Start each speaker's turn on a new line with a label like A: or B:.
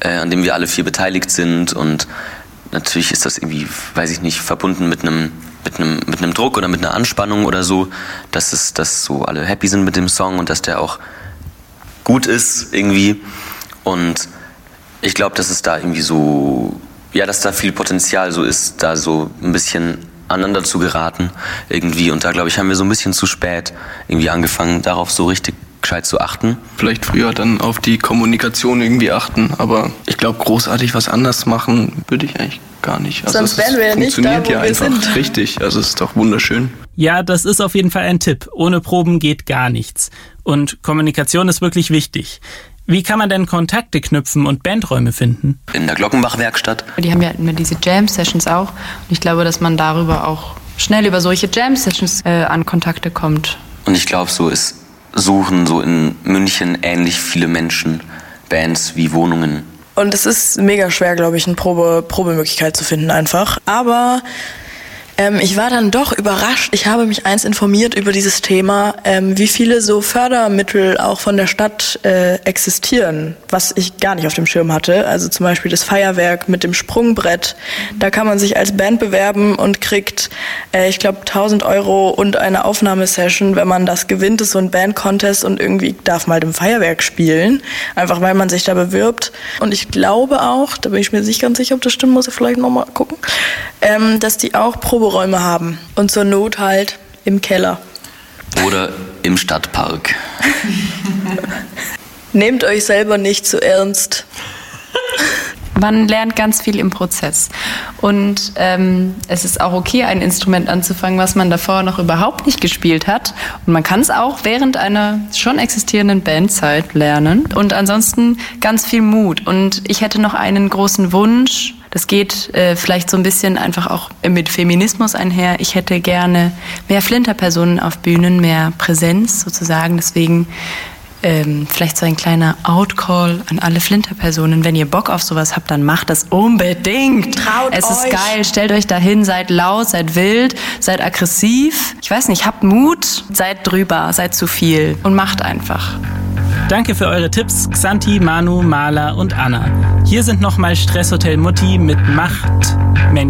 A: an dem wir alle 4 beteiligt sind. Und natürlich ist das irgendwie, weiß ich nicht, verbunden mit einem Druck oder mit einer Anspannung oder so, dass so alle happy sind mit dem Song und dass der auch gut ist irgendwie. Und ich glaube, dass es da irgendwie so, ja, dass da viel Potenzial so ist, da so ein bisschen aneinander zu geraten irgendwie. Und da, glaube ich, haben wir so ein bisschen zu spät irgendwie angefangen, darauf so richtig gescheit zu achten.
B: Vielleicht früher dann auf die Kommunikation irgendwie achten, aber ich glaube, großartig was anders machen würde ich eigentlich gar nicht. Also
C: sonst wären wir ja nicht da, wo wir
B: einfach
C: sind.
B: Richtig, also es ist doch wunderschön.
D: Ja, das ist auf jeden Fall ein Tipp. Ohne Proben geht gar nichts. Und Kommunikation ist wirklich wichtig. Wie kann man denn Kontakte knüpfen und Bandräume finden?
A: In der Glockenbach-Werkstatt.
E: Die haben ja immer diese Jam-Sessions auch. Und ich glaube, dass man darüber auch schnell über solche Jam-Sessions an Kontakte kommt.
A: Und ich glaube, suchen so in München ähnlich viele Menschen Bands wie Wohnungen.
C: Und es ist mega schwer, glaube ich, eine Probemöglichkeit zu finden einfach. Aber ich war dann doch überrascht. Ich habe mich informiert über dieses Thema, wie viele so Fördermittel auch von der Stadt existieren, was ich gar nicht auf dem Schirm hatte. Also zum Beispiel das Feuerwerk mit dem Sprungbrett. Da kann man sich als Band bewerben und kriegt, ich glaube, 1.000 € und eine Aufnahmesession. Wenn man das gewinnt, ist so ein Band-Contest und irgendwie darf man halt im Feuerwerk spielen. Einfach weil man sich da bewirbt. Und ich glaube auch, da bin ich mir nicht ganz sicher, ob das stimmt, muss ich vielleicht nochmal gucken, dass die auch Proberäume haben. Und zur Not halt im Keller.
A: Oder im Stadtpark.
C: Nehmt euch selber nicht zu ernst.
E: Man lernt ganz viel im Prozess. Und es ist auch okay, ein Instrument anzufangen, was man davor noch überhaupt nicht gespielt hat. Und man kann es auch während einer schon existierenden Bandzeit lernen. Und ansonsten ganz viel Mut. Und ich hätte noch einen großen Wunsch. Das geht vielleicht so ein bisschen einfach auch mit Feminismus einher. Ich hätte gerne mehr Flinterpersonen auf Bühnen, mehr Präsenz sozusagen. Deswegen vielleicht so ein kleiner Outcall an alle Flinterpersonen. Wenn ihr Bock auf sowas habt, dann macht das unbedingt.
C: Traut
E: es
C: euch.
E: ist geil. Stellt euch dahin, seid laut, seid wild, seid aggressiv. Ich weiß nicht, habt Mut, seid drüber, seid zu viel und macht einfach.
D: Danke für eure Tipps, Xanthi, Manu, Mala und Anna. Hier sind nochmal Stresshotel Mutti mit Macht.